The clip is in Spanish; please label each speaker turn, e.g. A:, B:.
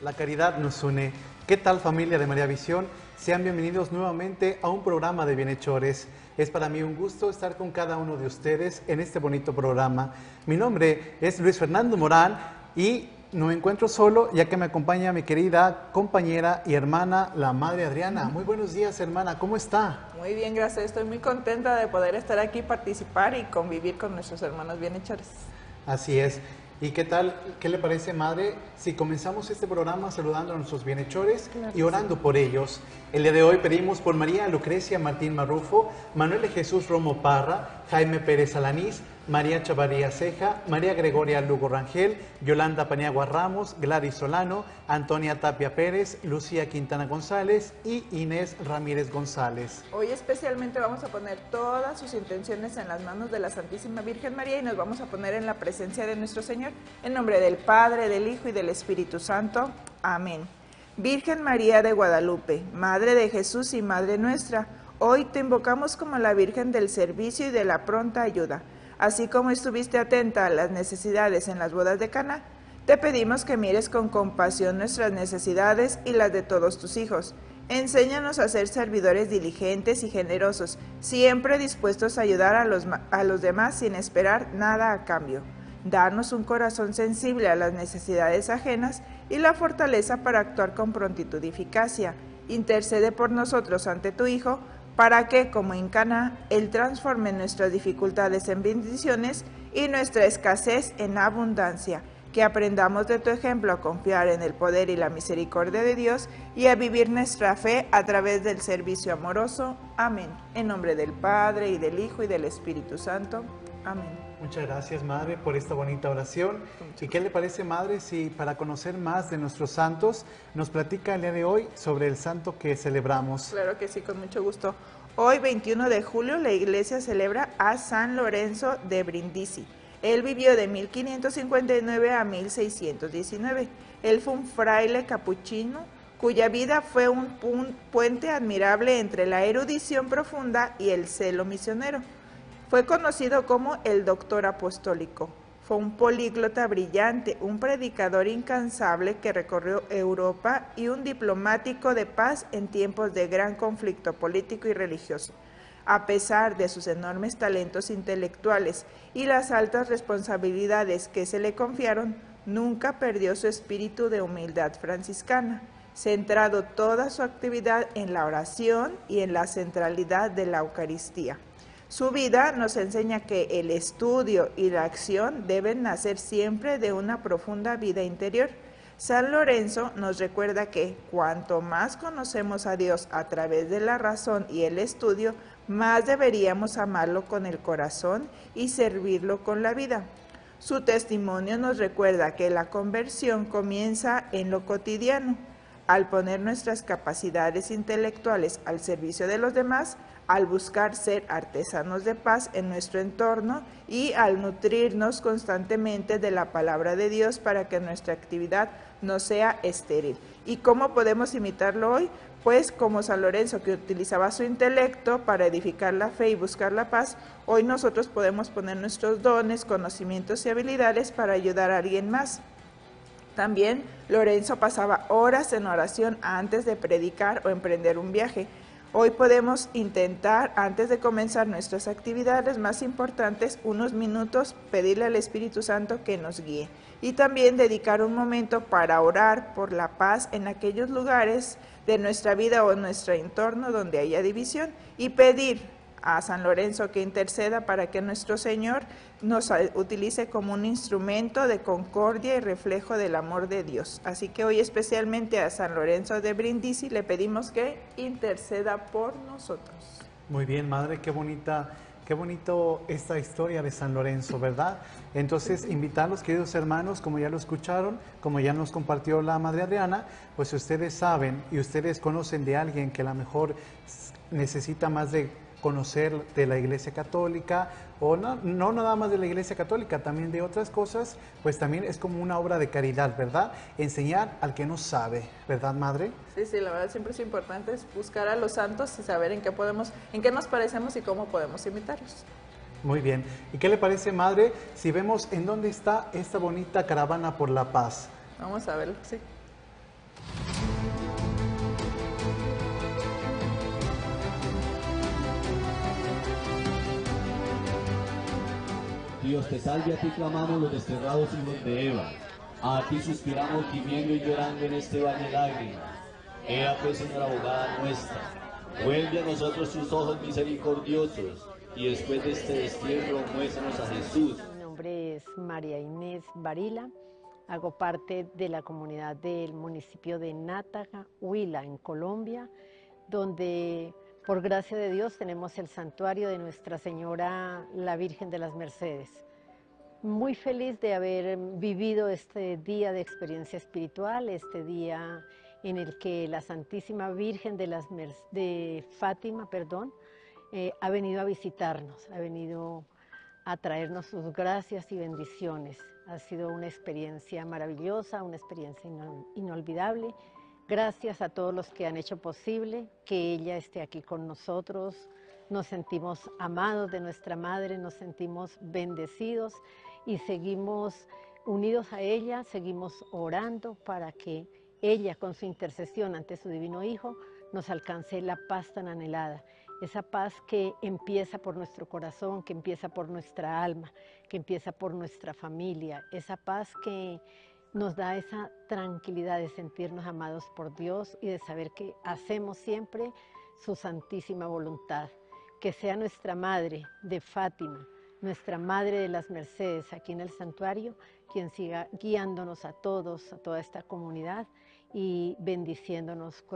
A: La caridad nos une. ¿Qué tal, familia de María Visión? Sean bienvenidos nuevamente a un programa de bienhechores. Es para mí un gusto estar con cada uno de ustedes en este bonito programa. Mi nombre es Luis Fernando Morán y no me encuentro solo, ya que me acompaña mi querida compañera y hermana, la Madre Adriana. Muy buenos días, hermana. ¿Cómo está?
B: Muy bien, gracias. Estoy muy contenta de poder estar aquí, participar y convivir con nuestros hermanos bienhechores.
A: Así es. ¿Y qué tal? ¿Qué le parece, Madre, si comenzamos este programa saludando a nuestros bienhechores y orando por ellos? El día de hoy pedimos por María Lucrecia Martín Marrufo, Manuel de Jesús Romo Parra, Jaime Pérez Alanís, María Chavarría Ceja, María Gregoria Lugo Rangel, Yolanda Paniagua Ramos, Gladys Solano, Antonia Tapia Pérez, Lucía Quintana González y Inés Ramírez González.
B: Hoy especialmente vamos a poner todas sus intenciones en las manos de la Santísima Virgen María y nos vamos a poner en la presencia de nuestro Señor. En nombre del Padre, del Hijo y del Espíritu Santo. Amén. Virgen María de Guadalupe, Madre de Jesús y Madre nuestra, hoy te invocamos como la Virgen del servicio y de la pronta ayuda. Así como estuviste atenta a las necesidades en las bodas de Caná, te pedimos que mires con compasión nuestras necesidades y las de todos tus hijos. Enséñanos a ser servidores diligentes y generosos, siempre dispuestos a ayudar a los demás sin esperar nada a cambio. Danos un corazón sensible a las necesidades ajenas y la fortaleza para actuar con prontitud y eficacia. Intercede por nosotros ante tu Hijo, para que, como en Caná, Él transforme nuestras dificultades en bendiciones y nuestra escasez en abundancia. Que aprendamos de tu ejemplo a confiar en el poder y la misericordia de Dios y a vivir nuestra fe a través del servicio amoroso. Amén. En nombre del Padre, y del Hijo, y del Espíritu Santo. Amén.
A: Muchas gracias, Madre, por esta bonita oración. ¿Y qué le parece, Madre, si para conocer más de nuestros santos nos platica el día de hoy sobre el santo que celebramos?
B: Claro que sí, con mucho gusto. Hoy, 21 de julio, la Iglesia celebra a San Lorenzo de Brindisi. Él vivió de 1559 a 1619. Él fue un fraile capuchino cuya vida fue un puente admirable entre la erudición profunda y el celo misionero. Fue conocido como el Doctor Apostólico. Fue un políglota brillante, un predicador incansable que recorrió Europa y un diplomático de paz en tiempos de gran conflicto político y religioso. A pesar de sus enormes talentos intelectuales y las altas responsabilidades que se le confiaron, nunca perdió su espíritu de humildad franciscana, centrado toda su actividad en la oración y en la centralidad de la Eucaristía. Su vida nos enseña que el estudio y la acción deben nacer siempre de una profunda vida interior. San Lorenzo nos recuerda que cuanto más conocemos a Dios a través de la razón y el estudio, más deberíamos amarlo con el corazón y servirlo con la vida. Su testimonio nos recuerda que la conversión comienza en lo cotidiano, al poner nuestras capacidades intelectuales al servicio de los demás, al buscar ser artesanos de paz en nuestro entorno y al nutrirnos constantemente de la palabra de Dios para que nuestra actividad no sea estéril. ¿Y cómo podemos imitarlo hoy? Pues como San Lorenzo, que utilizaba su intelecto para edificar la fe y buscar la paz, hoy nosotros podemos poner nuestros dones, conocimientos y habilidades para ayudar a alguien más. También Lorenzo pasaba horas en oración antes de predicar o emprender un viaje. Hoy podemos intentar, antes de comenzar nuestras actividades más importantes, unos minutos pedirle al Espíritu Santo que nos guíe. Y también dedicar un momento para orar por la paz en aquellos lugares de nuestra vida o en nuestro entorno donde haya división. Y pedir a San Lorenzo que interceda para que nuestro Señor nos utilice como un instrumento de concordia y reflejo del amor de Dios. Así que hoy especialmente a San Lorenzo de Brindisi le pedimos que interceda por nosotros.
A: Muy bien, Madre, qué bonito esta historia de San Lorenzo, ¿verdad? Entonces, invitarlos, queridos hermanos, como ya lo escucharon, como ya nos compartió la Madre Adriana, pues si ustedes saben y ustedes conocen de alguien que a lo mejor necesita más de conocer de la Iglesia Católica, o no nada más de la Iglesia Católica, también de otras cosas, pues también es como una obra de caridad, ¿verdad? Enseñar al que no sabe, ¿verdad, Madre?
B: Sí, la verdad siempre es importante buscar a los santos y saber en qué nos parecemos y cómo podemos imitarlos.
A: Muy bien. ¿Y qué le parece, Madre, si vemos en dónde está esta bonita caravana por la paz?
B: Vamos a verlo, sí.
C: Dios te salve, a ti clamamos los desterrados hijos de Eva. A ti suspiramos gimiendo y llorando en este valle de lágrimas. Ea pues, Señora abogada nuestra, vuelve a nosotros tus ojos misericordiosos, y después de este destierro muéstranos a Jesús.
D: Mi nombre es María Inés Varila, hago parte de la comunidad del municipio de Nátaga, Huila, en Colombia, donde por gracia de Dios tenemos el santuario de Nuestra Señora la Virgen de las Mercedes. Muy feliz de haber vivido este día de experiencia espiritual, este día en el que la Santísima Virgen de Fátima, ha venido a visitarnos, ha venido a traernos sus gracias y bendiciones. Ha sido una experiencia maravillosa, una experiencia inolvidable. Gracias a todos los que han hecho posible que ella esté aquí con nosotros. Nos sentimos amados de nuestra Madre, nos sentimos bendecidos y seguimos unidos a ella, seguimos orando para que ella, con su intercesión ante su Divino Hijo, nos alcance la paz tan anhelada. Esa paz que empieza por nuestro corazón, que empieza por nuestra alma, que empieza por nuestra familia. Esa paz que nos da esa tranquilidad de sentirnos amados por Dios y de saber que hacemos siempre su santísima voluntad. Que sea nuestra Madre de Fátima, nuestra Madre de las Mercedes aquí en el santuario, quien siga guiándonos a todos, a toda esta comunidad y bendiciéndonos